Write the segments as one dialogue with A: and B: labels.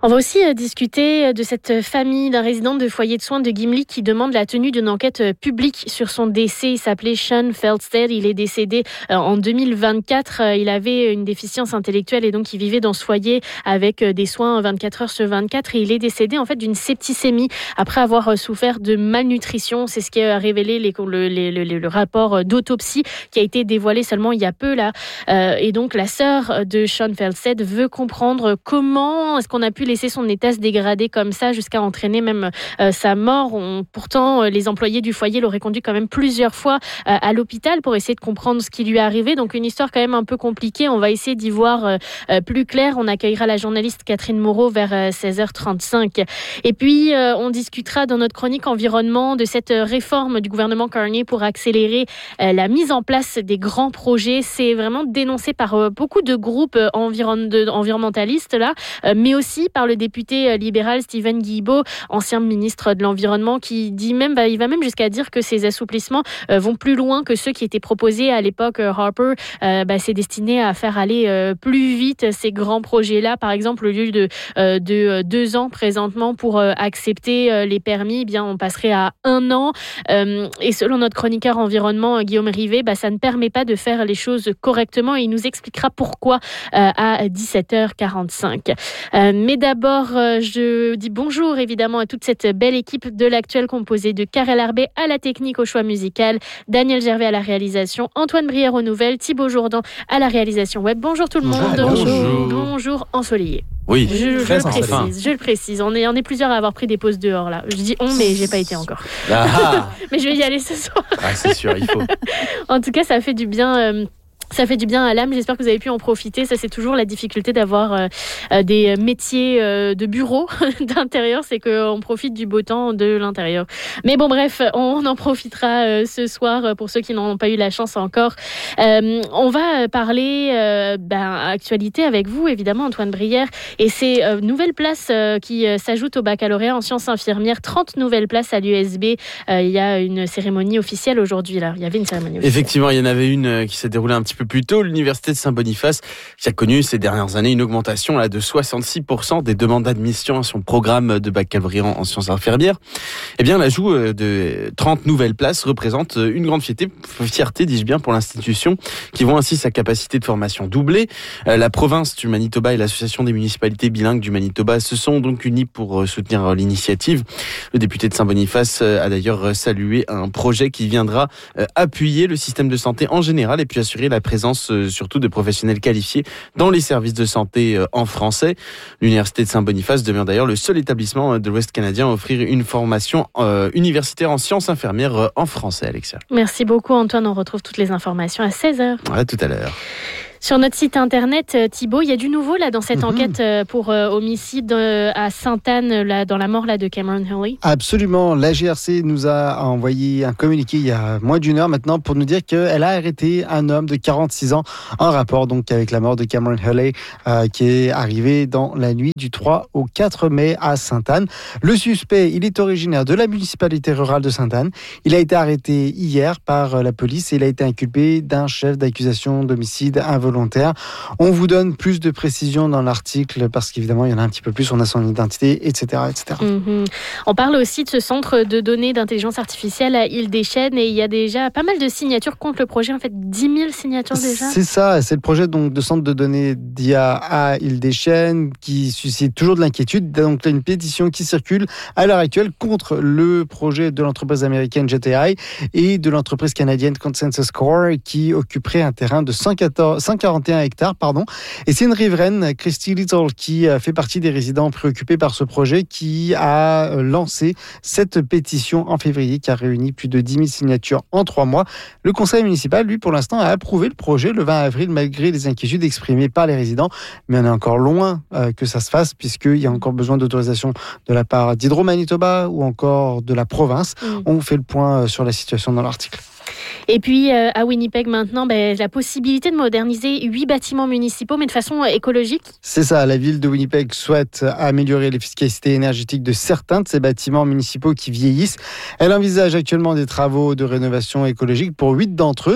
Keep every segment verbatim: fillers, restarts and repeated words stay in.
A: On va aussi euh, discuter de cette famille d'un résident de foyer de soins de Gimli qui demande la tenue d'une enquête euh, publique sur son décès. Il s'appelait Sean Feldstead. Il est décédé euh, en deux mille vingt-quatre. Euh, il avait une déficience intellectuelle et donc il vivait dans ce foyer avec euh, des soins vingt-quatre heures sur vingt-quatre. Et il est décédé en fait d'une septicémie après avoir euh, souffert de malnutrition. C'est ce qui a révélé les, le, le, le, le rapport d'autopsie qui a été dévoilé seulement il y a peu là. Euh, et donc la sœur de Sean Feldstead veut comprendre comment est-ce qu'on a pu laisser son état se dégrader comme ça jusqu'à entraîner même euh, sa mort. On, pourtant, euh, les employés du foyer l'auraient conduit quand même plusieurs fois euh, à l'hôpital pour essayer de comprendre ce qui lui est arrivé. Donc une histoire quand même un peu compliquée. On va essayer d'y voir euh, euh, plus clair. On accueillera la journaliste Catherine Moreau vers euh, seize heures trente-cinq. Et puis, euh, on discutera dans notre chronique environnement de cette réforme du gouvernement Carney pour accélérer euh, la mise en place des grands projets. C'est vraiment dénoncé par euh, beaucoup de groupes euh, environ- de, environnementalistes là, euh, mais aussi par le député libéral Steven Guilbeault, ancien ministre de l'Environnement, qui dit même, bah, il va même jusqu'à dire que ces assouplissements euh, vont plus loin que ceux qui étaient proposés à l'époque. Euh, Harper, euh, bah, c'est destiné à faire aller euh, plus vite ces grands projets-là. Par exemple, au lieu de, euh, de euh, deux ans présentement pour euh, accepter euh, les permis, eh bien, on passerait à un an. Euh, et selon notre chroniqueur environnement, euh, Guillaume Rivet, bah, ça ne permet pas de faire les choses correctement. Et il nous expliquera pourquoi euh, à dix-sept heures quarante-cinq. Euh, mais d'abord, euh, je dis bonjour évidemment à toute cette belle équipe de l'Actuel composée de Karel Arbet à la technique, au choix musical, Daniel Gervais à la réalisation, Antoine Brière aux nouvelles, Thibaut Jourdan à la réalisation web. Bonjour tout le monde.
B: Bonjour.
A: Bonjour, bonjour ensoleillé.
B: Oui,
A: je, je,
B: très
A: le précise, je le précise. On est, on est plusieurs à avoir pris des pauses dehors là. Je dis on, mais j'ai pas été encore.
B: Ah.
A: Mais je vais y aller ce soir.
B: Ah, c'est sûr, il faut.
A: En tout cas, ça fait du bien. Euh, Ça fait du bien à l'âme, j'espère que vous avez pu en profiter. Ça, c'est toujours la difficulté d'avoir euh, des métiers euh, de bureau d'intérieur, c'est qu'on profite du beau temps de l'intérieur. Mais bon, bref, on en profitera euh, ce soir pour ceux qui n'en ont pas eu la chance encore. Euh, on va parler euh, ben, actualité avec vous, évidemment, Antoine Brière, et ces euh, nouvelles places euh, qui euh, s'ajoutent au baccalauréat en sciences infirmières. trente nouvelles places à l'U S B. Euh, il y a une cérémonie officielle aujourd'hui, là. Il y avait une cérémonie officielle.
B: Effectivement, il y en avait une qui s'est déroulée un petit peu plus tôt, l'université de Saint-Boniface, qui a connu ces dernières années une augmentation là, de soixante-six pour cent des demandes d'admission à son programme de baccalauréat en sciences infirmières. Eh bien, l'ajout de trente nouvelles places représente une grande fierté, fierté, dis-je bien, pour l'institution, qui voit ainsi sa capacité de formation doubler. La province du Manitoba et l'association des municipalités bilingues du Manitoba se sont donc unis pour soutenir l'initiative. Le député de Saint-Boniface a d'ailleurs salué un projet qui viendra appuyer le système de santé en général et puis assurer la présence euh, surtout de professionnels qualifiés dans les services de santé euh, en français. L'université de Saint-Boniface devient d'ailleurs le seul établissement de l'Ouest canadien à offrir une formation euh, universitaire en sciences infirmières euh, en français, Alexia.
A: Merci beaucoup Antoine, on retrouve toutes les informations à seize heures.
B: À tout à l'heure.
A: Sur notre site internet, Thibaut, il y a du nouveau là dans cette mm-hmm. enquête pour euh, homicide euh, à Sainte-Anne, là, dans la mort là, de Cameron Hurley.
C: Absolument. La G R C nous a envoyé un communiqué il y a moins d'une heure maintenant pour nous dire qu'elle a arrêté un homme de quarante-six ans en rapport donc avec la mort de Cameron Hurley euh, qui est arrivé dans la nuit du trois au quatre mai à Sainte-Anne. Le suspect, il est originaire de la municipalité rurale de Sainte-Anne. Il a été arrêté hier par la police et il a été inculpé d'un chef d'accusation d'homicide involontaire. On vous donne plus de précisions dans l'article parce qu'évidemment, il y en a un petit peu plus. On a son identité, et cetera, et cetera.
A: Mm-hmm. On parle aussi de ce centre de données d'intelligence artificielle à Île-des-Chênes et il y a déjà pas mal de signatures contre le projet. En fait, dix mille signatures déjà.
C: C'est ça. C'est le projet donc, de centre de données d'I A à Île-des-Chênes qui suscite toujours de l'inquiétude. Donc, il y a une pétition qui circule à l'heure actuelle contre le projet de l'entreprise américaine J T I et de l'entreprise canadienne Consensus Core qui occuperait un terrain de cent quarante et un hectares, pardon. Et c'est une riveraine, Christy Little, qui fait partie des résidents préoccupés par ce projet, qui a lancé cette pétition en février, qui a réuni plus de dix mille signatures en trois mois. Le conseil municipal, lui, pour l'instant, a approuvé le projet le vingt avril, malgré les inquiétudes exprimées par les résidents. Mais on est encore loin euh, que ça se fasse, puisqu'il y a encore besoin d'autorisation de la part d'Hydro-Manitoba ou encore de la province. Mmh. On fait le point sur la situation dans l'article.
A: Et puis euh, à Winnipeg maintenant, ben, la possibilité de moderniser huit bâtiments municipaux, mais de façon écologique.
C: C'est ça, la ville de Winnipeg souhaite améliorer l'efficacité énergétique de certains de ces bâtiments municipaux qui vieillissent. Elle envisage actuellement des travaux de rénovation écologique pour huit d'entre eux.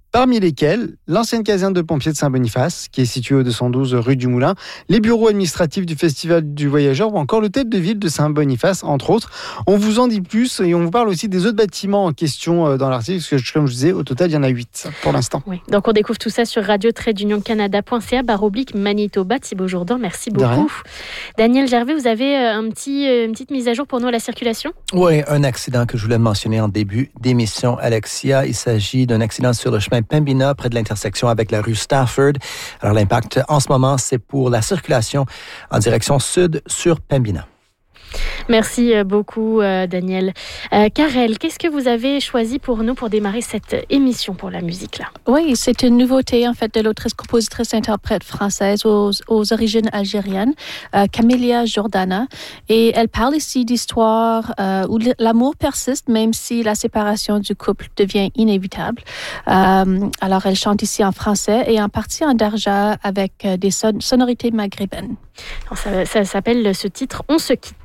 C: parmi lesquels l'ancienne caserne de pompiers de Saint-Boniface, qui est située au deux cent douze rue du Moulin, les bureaux administratifs du Festival du Voyageur ou encore l'hôtel de ville de Saint-Boniface, entre autres. On vous en dit plus et on vous parle aussi des autres bâtiments en question dans l'article, parce que comme je disais, au total, il y en a huit pour l'instant.
A: Oui, donc on découvre tout ça sur radio tiret union canada point c a barre oblique Manitoba. Thibaut Jourdan, merci beaucoup. Daniel Gervais, vous avez un petit, une petite mise à jour pour nous à la circulation?
D: Oui, un accident que je voulais mentionner en début d'émission, Alexia. Il s'agit d'un accident sur le chemin Pembina, près de l'intersection avec la rue Stafford. Alors, l'impact en ce moment, c'est pour la circulation en direction sud sur Pembina.
A: Merci beaucoup, Daniel. Euh, Karel, qu'est-ce que vous avez choisi pour nous pour démarrer cette émission pour la musique là?
E: Oui, c'est une nouveauté en fait de l'autrice, compositrice, interprète française aux, aux origines algériennes, euh, Camélia Jordana, et elle parle ici d'histoire euh, où l'amour persiste même si la séparation du couple devient inévitable. Euh, alors elle chante ici en français et en partie en darja avec des son- sonorités maghrébines.
A: Ça, ça s'appelle ce titre « On se quitte ».